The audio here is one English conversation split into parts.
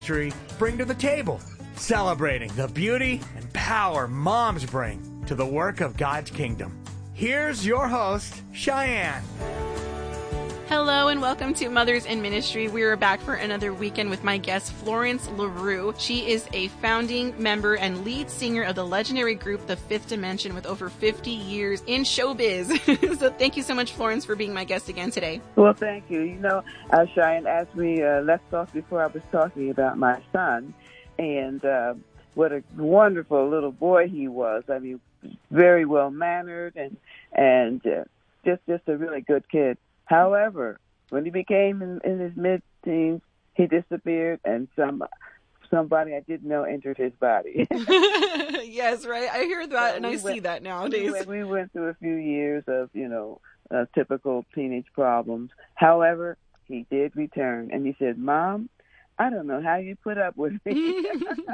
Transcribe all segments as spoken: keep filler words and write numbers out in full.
bring to the table, celebrating the beauty and power moms bring to the work of God's kingdom. Here's your host, Cheyenne. Hello and welcome to Mothers in Ministry. We are back for another weekend with my guest, Florence LaRue. She is a founding member and lead singer of the legendary group, The Fifth Dimension, with over fifty years in showbiz. So thank you so much, Florence, for being my guest again today. Well, thank you. You know, uh, Cheyenne, as we uh, left off before, I was talking about my son and uh, what a wonderful little boy he was. I mean, very well-mannered and, and uh, just, just a really good kid. However, when he became in, in his mid-teens, he disappeared, and some somebody I didn't know entered his body. Yes, right. I hear that, so and I went, see that nowadays. We went, we went through a few years of, you know, uh, typical teenage problems. However, he did return, and he said, "Mom, I don't know how you put up with me."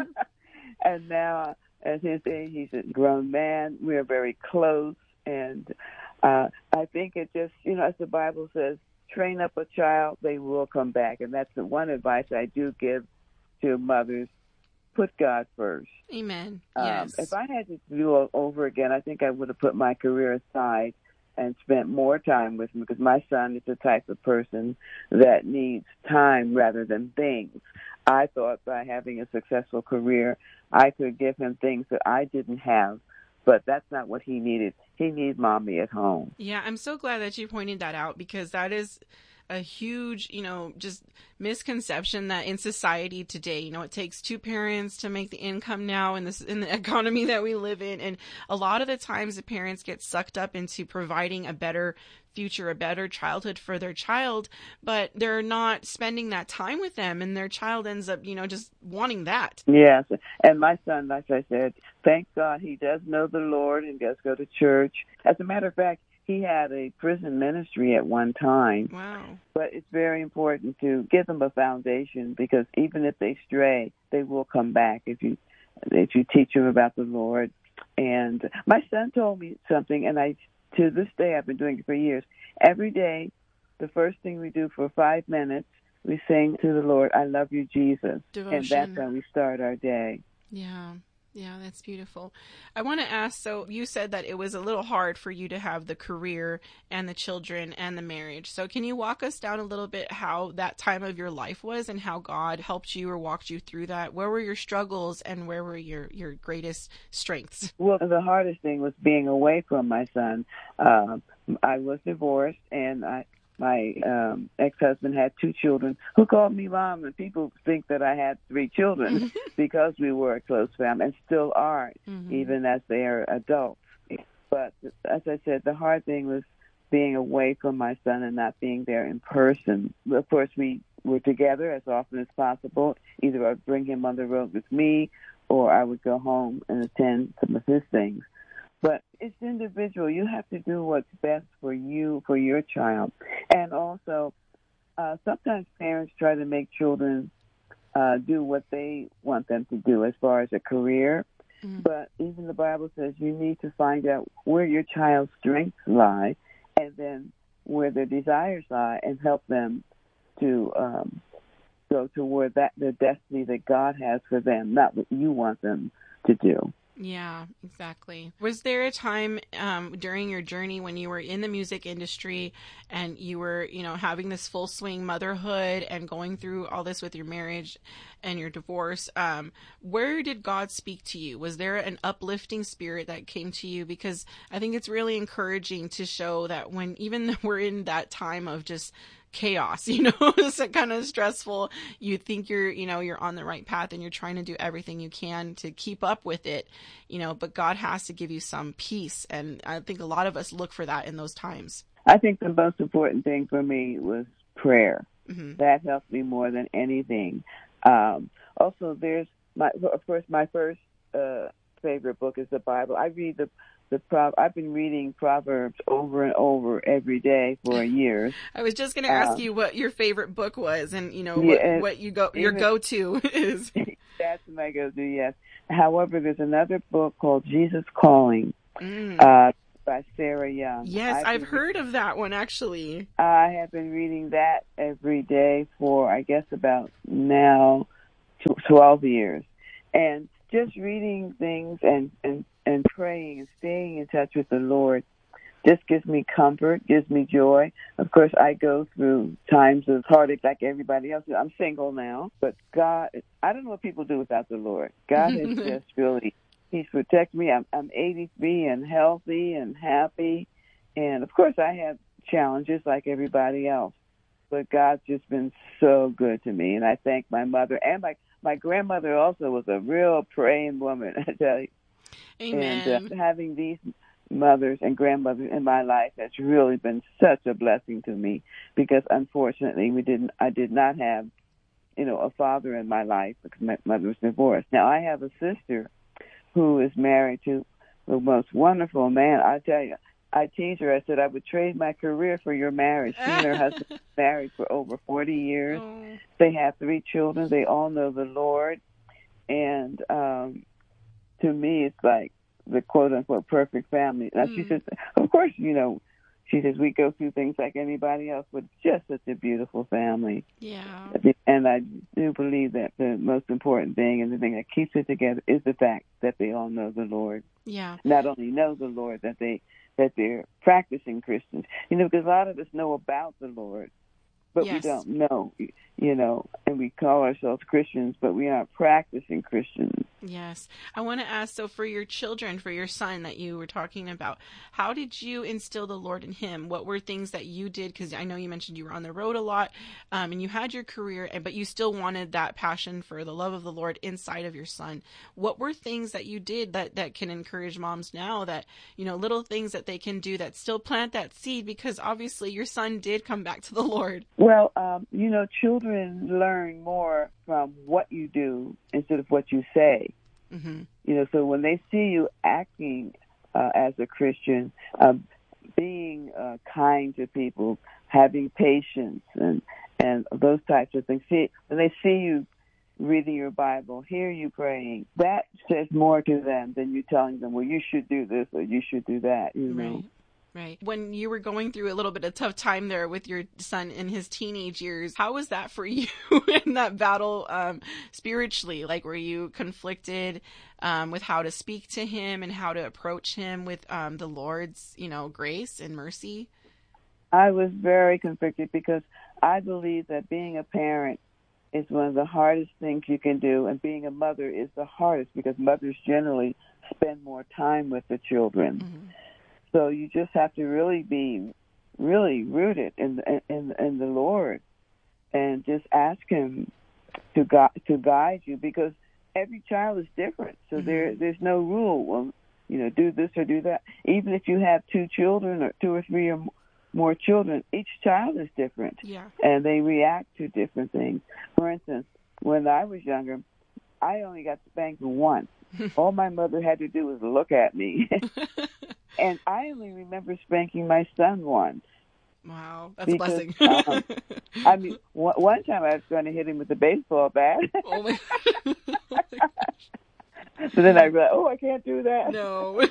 And now, at his age, he's a grown man. We are very close, and Uh, I think it just, you know, as the Bible says, train up a child, they will come back. And that's the one advice I do give to mothers. Put God first. Amen. Um, yes. If I had to do it over again, I think I would have put my career aside and spent more time with him, because my son is the type of person that needs time rather than things. I thought by having a successful career, I could give him things that I didn't have. But that's not what he needed. He needs mommy at home. Yeah, I'm so glad that you pointed that out, because that is a huge, you know, just misconception that in society today, you know, it takes two parents to make the income now in this in the economy that we live in. And a lot of the times the parents get sucked up into providing a better future, a better childhood for their child, but they're not spending that time with them, and their child ends up, you know, just wanting that. Yes. And my son, like I said, thank God he does know the Lord and does go to church. As a matter of fact, he had a prison ministry at one time. Wow. But it's very important to give them a foundation, because even if they stray, they will come back if you if you teach them about the Lord. And my son told me something, and I to this day, I've been doing it for years. Every day, the first thing we do for five minutes, we sing to the Lord, "I love you, Jesus." Devotion. And that's how we start our day. Yeah. Yeah, that's beautiful. I want to ask, so you said that it was a little hard for you to have the career and the children and the marriage. So can you walk us down a little bit how that time of your life was and how God helped you or walked you through that? Where were your struggles and where were your, your greatest strengths? Well, the hardest thing was being away from my son. Uh, I was divorced, and I My um, ex-husband had two children who called me mom, and people think that I had three children because we were a close family and still are, mm-hmm. even as they are adults. But as I said, the hard thing was being away from my son and not being there in person. Of course, we were together as often as possible. Either I'd bring him on the road with me, or I would go home and attend some of his things. But it's individual. You have to do what's best for you, for your child. And also, uh, sometimes parents try to make children uh, do what they want them to do as far as a career. Mm-hmm. But even the Bible says you need to find out where your child's strengths lie and then where their desires lie and help them to um, go toward that the destiny that God has for them, not what you want them to do. Yeah, exactly. Was there a time um, during your journey when you were in the music industry and you were, you know, having this full swing motherhood and going through all this with your marriage and your divorce? Um, where did God speak to you? Was there an uplifting spirit that came to you? Because I think it's really encouraging to show that when even we're in that time of just chaos, you know, it's kind of stressful. You think you're, you know, you're on the right path and you're trying to do everything you can to keep up with it, you know, but God has to give you some peace. And I think a lot of us look for that in those times. I think the most important thing for me was prayer. Mm-hmm. That helped me more than anything. Um, also, there's my, of course, my first uh, favorite book is the Bible. I read the The Pro- I've been reading Proverbs over and over every day for years. I was just going to ask um, you what your favorite book was, and you know yeah, what, what you go your even, go-to is. That's my go-to. Yes. However, there's another book called Jesus Calling mm. uh, by Sarah Young. Yes, I've, I've heard of that one actually. I have been reading that every day for I guess about now twelve years. And just reading things and, and, and praying and staying in touch with the Lord just gives me comfort, gives me joy. Of course, I go through times of heartache like everybody else. I'm single now, but God, I don't know what people do without the Lord. God has just really, He's protected me. I'm, I'm eighty-three and healthy and happy. And, of course, I have challenges like everybody else. But God's just been so good to me. And I thank my mother. And my, my grandmother also was a real praying woman, I tell you. Amen. And uh, having these mothers and grandmothers in my life has really been such a blessing to me, because unfortunately we didn't I did not have, you know, a father in my life because my mother was divorced. Now I have a sister who is married to the most wonderful man. I tell you, I tease her, I said I would trade my career for your marriage. She and her husband are married for over forty years. Oh. They have three children. They all know the Lord. And um to me it's like the quote-unquote perfect family. Now, mm. she says, of course, you know, she says we go through things like anybody else, but it's just such a beautiful family. Yeah. And I do believe that the most important thing and the thing that keeps it together is the fact that they all know the Lord. Yeah. Not only know the Lord, that, they, that they're practicing Christians. You know, because a lot of us know about the Lord, but yes. we don't know, you know, and we call ourselves Christians, but we aren't practicing Christians. Yes. I want to ask, so for your children, for your son that you were talking about, how did you instill the Lord in him? What were things that you did? Because I know you mentioned you were on the road a lot, um, and you had your career, but you still wanted that passion for the love of the Lord inside of your son. What were things that you did that, that can encourage moms now, that, you know, little things that they can do that still plant that seed? Because obviously your son did come back to the Lord. Well, um, you know, children learn more from what you do instead of what you say. Mm-hmm. You know, so when they see you acting uh, as a Christian, uh, being uh, kind to people, having patience, and and those types of things, see, when they see you reading your Bible, hear you praying, that says more to them than you telling them, well, you should do this or you should do that, you know. Right. Right. When you were going through a little bit of tough time there with your son in his teenage years, how was that for you in that battle um, spiritually? Like, were you conflicted um, with how to speak to him and how to approach him with um, the Lord's, you know, grace and mercy? I was very conflicted because I believe that being a parent is one of the hardest things you can do, and being a mother is the hardest because mothers generally spend more time with the children. Mm-hmm. So you just have to really be really rooted in in in the Lord, and just ask Him to guide to guide you, because every child is different. So mm-hmm. there there's no rule. Well, you know, do this or do that. Even if you have two children or two or three or more children, each child is different, yeah, and they react to different things. For instance, when I was younger, I only got spanked once. All my mother had to do was look at me. And I only remember spanking my son once. Wow, that's because, a blessing. um, I mean, w- one time I was going to hit him with a baseball bat. Oh my, oh my gosh. So then I realized, oh, I can't do that. No.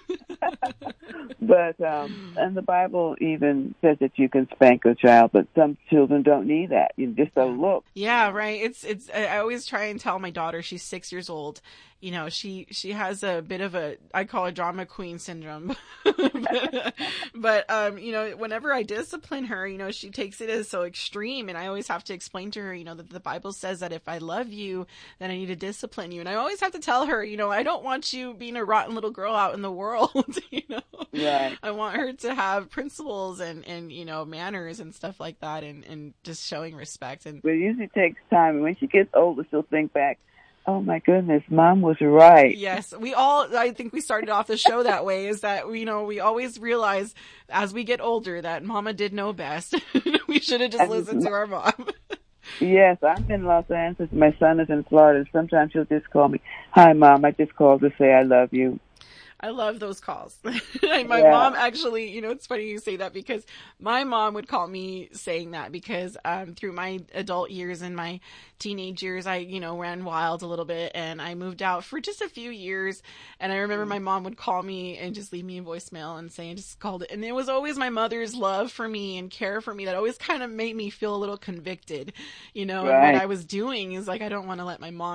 But, um, and the Bible even says that you can spank a child, but some children don't need that. You know, just a look. Yeah, right. It's, it's, I always try and tell my daughter, she's six years old, you know, she, she has a bit of a, I call it drama queen syndrome. but, but, um, you know, whenever I discipline her, you know, she takes it as so extreme. And I always have to explain to her, you know, that the Bible says that if I love you, then I need to discipline you. And I always have to tell her, you know, I don't want you being a rotten little girl out in the world, you know. Right. I want her to have principles and, and, you know, manners and stuff like that, and, and just showing respect. And but it usually takes time. And when she gets older, she'll think back, oh my goodness, Mom was right. Yes, we all, I think we started off the show that way, is that, you know, we always realize as we get older that Mama did know best. We should have just and listened to our mom. Yes, I'm in Los Angeles. My son is in Florida. Sometimes she'll just call me, hi, Mom, I just called to say I love you. I love those calls. My yeah. mom actually, you know, it's funny you say that, because my mom would call me saying that, because um, through my adult years and my teenage years, I, you know, ran wild a little bit, and I moved out for just a few years. And I remember my mom would call me and just leave me a voicemail and say, I just called it. And it was always my mother's love for me and care for me that always kind of made me feel a little convicted, you know, right. and what I was doing is like, I don't want to let my mom